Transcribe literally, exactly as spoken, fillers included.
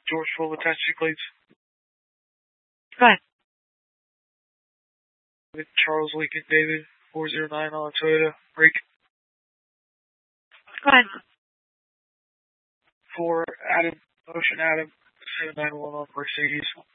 George twelve attached to plates. Go ahead. Charles Lincoln David, four zero nine on Toyota, break. Go ahead. For Adam, Ocean Adam, seven nine one on Mercedes.